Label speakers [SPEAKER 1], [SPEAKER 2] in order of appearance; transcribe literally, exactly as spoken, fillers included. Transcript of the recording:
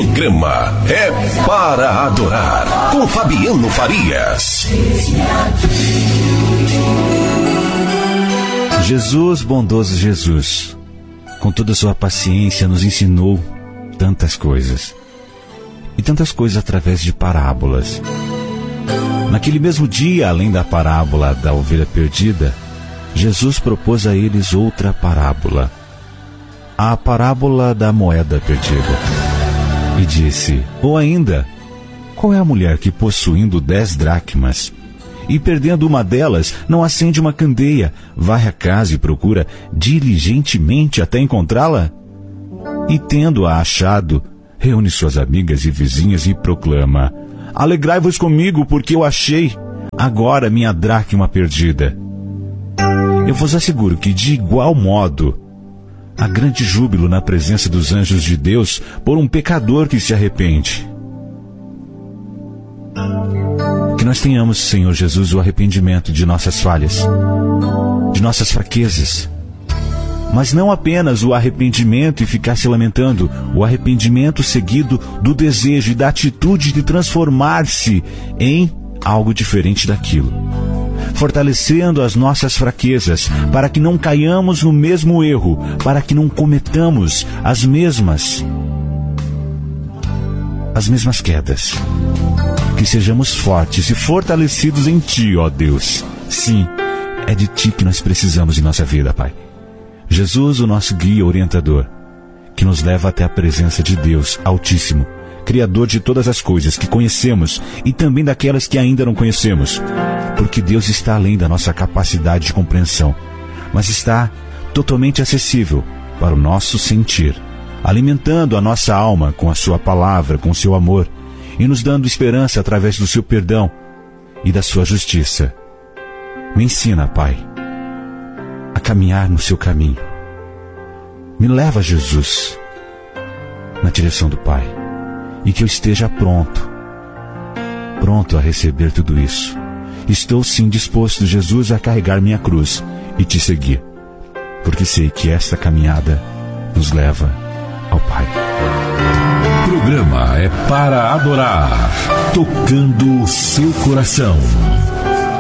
[SPEAKER 1] programa é para adorar, com Fabiano Farias.
[SPEAKER 2] Jesus, bondoso Jesus, com toda a sua paciência nos ensinou tantas coisas. E tantas coisas através de parábolas. Naquele mesmo dia, além da parábola da ovelha perdida, Jesus propôs a eles outra parábola, a parábola da moeda perdida. E disse: ou ainda, qual é a mulher que, possuindo dez dracmas e perdendo uma delas, não acende uma candeia, varre a casa e procura diligentemente até encontrá-la? E tendo-a achado, reúne suas amigas e vizinhas e proclama: alegrai-vos comigo, porque eu achei agora minha dracma perdida. Eu vos asseguro que, de igual modo, há grande júbilo na presença dos anjos de Deus por um pecador que se arrepende. Que nós tenhamos, Senhor Jesus, o arrependimento de nossas falhas, de nossas fraquezas, mas não apenas o arrependimento e ficar se lamentando, o arrependimento seguido do desejo e da atitude de transformar-se em algo diferente daquilo, fortalecendo as nossas fraquezas, para que não caiamos no mesmo erro, para que não cometamos as mesmas, as mesmas quedas. Que sejamos fortes e fortalecidos em Ti, ó Deus. Sim, é de Ti que nós precisamos em nossa vida, Pai. Jesus, o nosso guia orientador, que nos leva até a presença de Deus Altíssimo, Criador de todas as coisas que conhecemos e também daquelas que ainda não conhecemos, porque Deus está além da nossa capacidade de compreensão, mas está totalmente acessível para o nosso sentir, alimentando a nossa alma com a Sua palavra, com o Seu amor, e nos dando esperança através do Seu perdão e da Sua justiça. Me ensina, Pai, a caminhar no Seu caminho. Me leva, Jesus, na direção do Pai, e que eu esteja pronto, pronto a receber tudo isso. Estou sim disposto, Jesus, a carregar minha cruz e Te seguir, porque sei que esta caminhada nos leva ao Pai.
[SPEAKER 1] O programa é para adorar, tocando o seu coração.